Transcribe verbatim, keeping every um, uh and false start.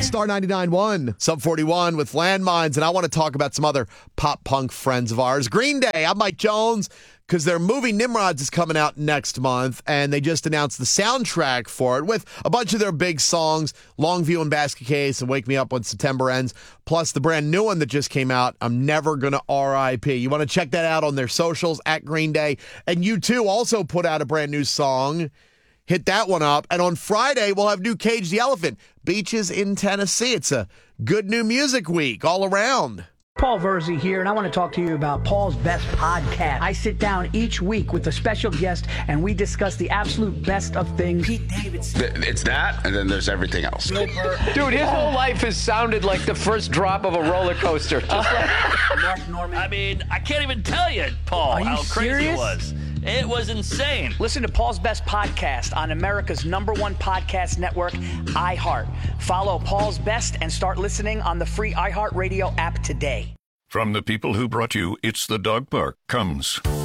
Star ninety-nine point one, Sub forty-one with Landmines, and I want to talk about some other pop-punk friends of ours. Green Day, I'm Mike Jones, because their movie Nimrods is coming out next month, and they just announced the soundtrack for it with a bunch of their big songs, Longview and Basket Case and Wake Me Up When September Ends, plus the brand new one that just came out, I'm Never Gonna R I P. You want to check that out on their socials, at Green Day. And U two also put out a brand new song. Hit that one up. And on Friday, we'll have new Cage the Elephant, Beaches in Tennessee. It's a good new music week all around. Paul Verzi here, and I want to talk to you about Paul's Best Podcast. I sit down each week with a special guest, and we discuss the absolute best of things. Pete Davidson. It's that, and then there's everything else. Dude, his whole life has sounded like the first drop of a roller coaster. Just like Mark Norman. I mean, I can't even tell you, Paul, you how crazy serious? it was. It was insane. Listen to Paul's Best Podcast on America's number one podcast network, iHeart. Follow Paul's Best and start listening on the free iHeartRadio app today. From the people who brought you It's the Dog Park comes